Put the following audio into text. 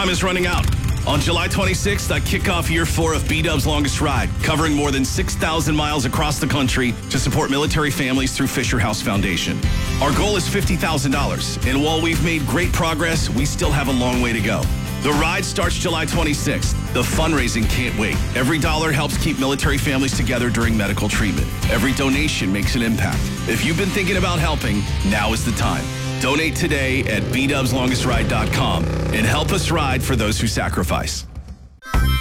Time is running out. On July 26th, I kick off year 4 of B-Dub's Longest Ride, covering more than 6,000 miles across the country to support military families through Fisher House Foundation. Our goal is $50,000, and while we've made great progress, we still have a long way to go. The ride starts July 26th. The fundraising can't wait. Every dollar helps keep military families together during medical treatment. Every donation makes an impact. If you've been thinking about helping, now is the time. Donate today at bdubslongestride.com and help us ride for those who sacrifice.